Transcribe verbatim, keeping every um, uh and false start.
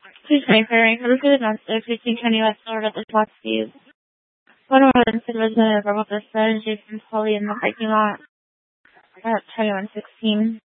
Please remain firing for the food monster, fifteen twenty West Lord at the top speed. One of our incident resident about the strategy from Polly in the parking lot at twenty-one sixteen.